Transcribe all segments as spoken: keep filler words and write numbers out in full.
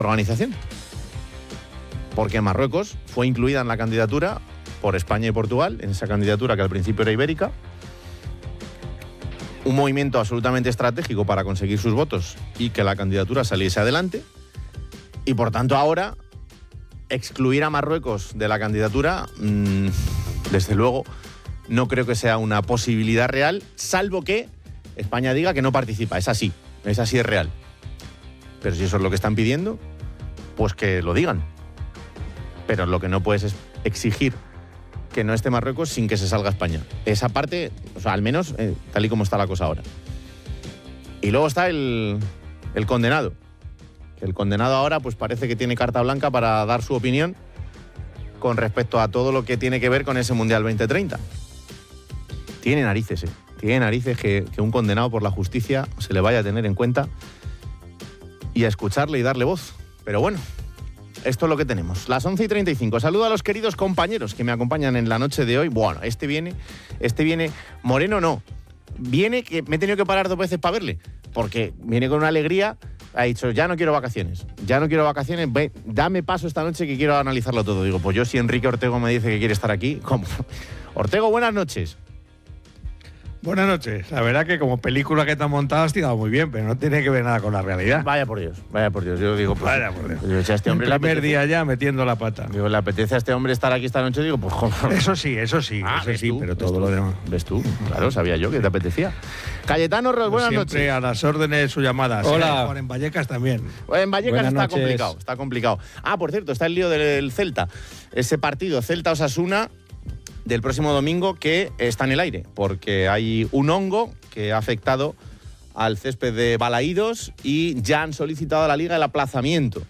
organización. Porque Marruecos fue incluida en la candidatura por España y Portugal, en esa candidatura que al principio era ibérica. Un movimiento absolutamente estratégico para conseguir sus votos y que la candidatura saliese adelante. Y por tanto ahora, excluir a Marruecos de la candidatura, mmm, desde luego, no creo que sea una posibilidad real, salvo que España diga que no participa. Es así, es así, es real. Pero si eso es lo que están pidiendo, pues que lo digan. Pero lo que no puedes es exigir que no esté Marruecos sin que se salga España. Esa parte, o sea, al menos eh, tal y como está la cosa ahora. Y luego está el, el condenado. El condenado ahora pues parece que tiene carta blanca para dar su opinión con respecto a todo lo que tiene que ver con ese Mundial veinte treinta. Tiene narices, eh. Tiene narices que, que un condenado por la justicia se le vaya a tener en cuenta y a escucharle y darle voz. Pero bueno, esto es lo que tenemos. Las once y treinta y cinco. Saludo a los queridos compañeros que me acompañan en la noche de hoy. Bueno, este viene, este viene, Moreno no. Viene que me he tenido que parar dos veces para verle, porque viene con una alegría. Ha dicho, ya no quiero vacaciones, ya no quiero vacaciones, ve, dame paso esta noche que quiero analizarlo todo. Digo, pues yo si Enrique Ortego me dice que quiere estar aquí, ¿cómo? Ortego, buenas noches. Buenas noches. La verdad que como película que te han montado has tirado muy bien, pero no tiene que ver nada con la realidad. Vaya por Dios, vaya por Dios. Yo digo, pues, vaya por Dios. Yo, a este hombre el primer apetece, día ya metiendo la pata. Digo, le apetece a este hombre estar aquí esta noche, digo, pues joder. Eso sí, eso sí, ah, eso sí, tú, pero todo lo demás. ¿Ves tú? Claro, sabía yo que te apetecía. Cayetano Ros, buenas siempre noches. A las órdenes sus llamadas. Hola. ¿eh? En Vallecas también. En Vallecas Buenas está noches. complicado, está complicado. Ah, por cierto, está el lío del Celta. Ese partido Celta-Osasuna del próximo domingo que está en el aire, porque hay un hongo que ha afectado al césped de Balaídos y ya han solicitado a la Liga el aplazamiento.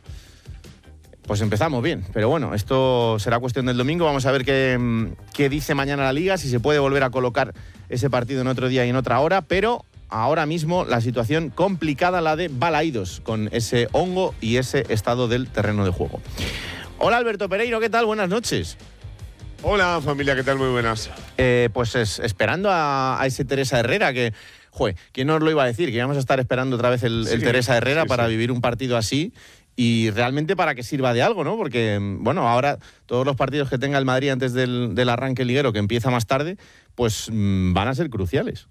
Pues empezamos bien, pero bueno, esto será cuestión del domingo. Vamos a ver qué, qué dice mañana la Liga, si se puede volver a colocar ese partido en otro día y en otra hora, pero ahora mismo la situación complicada, la de Balaídos, con ese hongo y ese estado del terreno de juego. Hola Alberto Pereiro, ¿qué tal? Buenas noches. Hola familia, ¿qué tal? Muy buenas. Eh, pues es, esperando a, a ese Teresa Herrera que, joder, ¿quién nos lo iba a decir? Que íbamos a estar esperando otra vez el, sí, el Teresa Herrera sí, para sí. vivir un partido así y realmente para que sirva de algo, ¿no? Porque, bueno, ahora todos los partidos que tenga el Madrid antes del, del arranque liguero, que empieza más tarde, pues mmm, van a ser cruciales.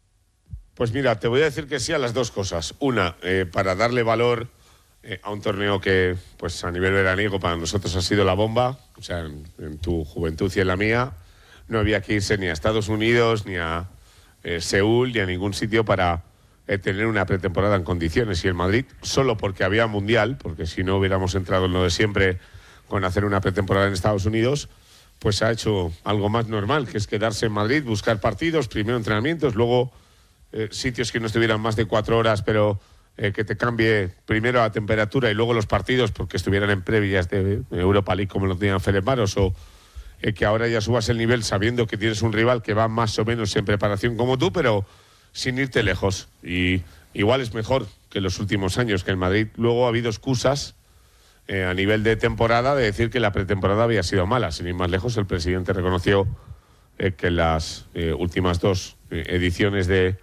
Pues mira, te voy a decir que sí a las dos cosas. Una, eh, para darle valor Eh, a un torneo que, pues a nivel veraniego, para nosotros ha sido la bomba, o sea, en, en tu juventud y en la mía, no había que irse ni a Estados Unidos, ni a eh, Seúl, ni a ningún sitio para eh, tener una pretemporada en condiciones. Y el Madrid, solo porque había Mundial, porque si no hubiéramos entrado en lo de siempre con hacer una pretemporada en Estados Unidos, pues ha hecho algo más normal, que es quedarse en Madrid, buscar partidos, primero entrenamientos, luego eh, sitios que no estuvieran más de cuatro horas, pero Eh, que te cambie primero la temperatura y luego los partidos porque estuvieran en previas de Europa League como lo tenían Ferencváros, o eh, que ahora ya subas el nivel sabiendo que tienes un rival que va más o menos en preparación como tú, pero sin irte lejos. Y igual es mejor que los últimos años, que en Madrid luego ha habido excusas eh, a nivel de temporada de decir que la pretemporada había sido mala. Sin ir más lejos, el presidente reconoció eh, que las eh, últimas dos eh, ediciones de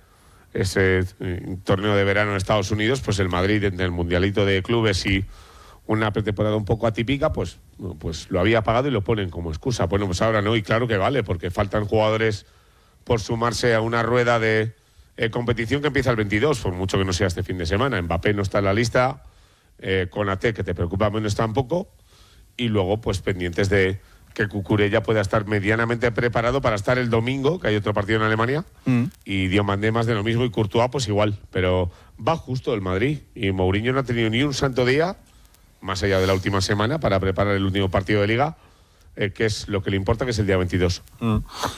ese eh, torneo de verano en Estados Unidos, pues el Madrid, entre el mundialito de clubes y una pretemporada un poco atípica, pues, pues lo había pagado y lo ponen como excusa. Bueno, pues ahora no, y claro que vale, porque faltan jugadores por sumarse a una rueda de eh, competición que empieza el veintidós, por mucho que no sea este fin de semana. Mbappé no está en la lista, eh, Konaté, que te preocupa menos tampoco, y luego pues pendientes de que Cucurella pueda estar medianamente preparado para estar el domingo, que hay otro partido en Alemania, mm. y Diomandé más de lo mismo, y Courtois pues igual, pero va justo el Madrid, y Mourinho no ha tenido ni un santo día, más allá de la última semana, para preparar el último partido de Liga, eh, que es lo que le importa, que es el día veintidós. Mm.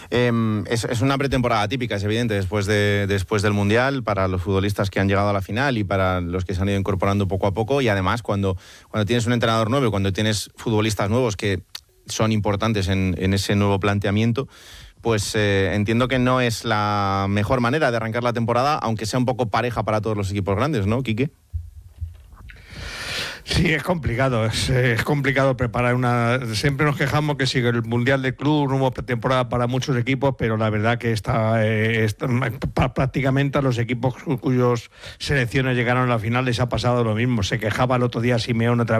Eh, es, es una pretemporada típica, es evidente, después, de, después del Mundial, para los futbolistas que han llegado a la final y para los que se han ido incorporando poco a poco, y además cuando, cuando tienes un entrenador nuevo, cuando tienes futbolistas nuevos que son importantes en, en ese nuevo planteamiento, pues eh, entiendo que no es la mejor manera de arrancar la temporada, aunque sea un poco pareja para todos los equipos grandes, ¿no, Quique? Sí, es complicado, es, es complicado preparar una... Siempre nos quejamos que sigue el Mundial de Club, rumbo pretemporada para muchos equipos, pero la verdad que está, eh, está prácticamente a los equipos cuyos selecciones llegaron a la final les ha pasado lo mismo. Se quejaba el otro día Simeone otra vez